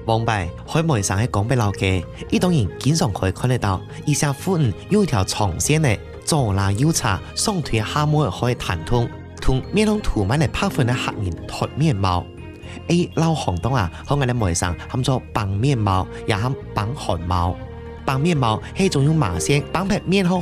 往擺喺門上喺江北老街，呢當然經常可以看得到，以下附近有一條長線嘅左拉右插，雙腿下摸可以彈通，同面向塗滿嘅拍粉嘅黑人脫面貌。老行當啊，喺我哋門上喊做綁面貌，也喊綁汗貌。綁面貌係一種用麻線綁喺面向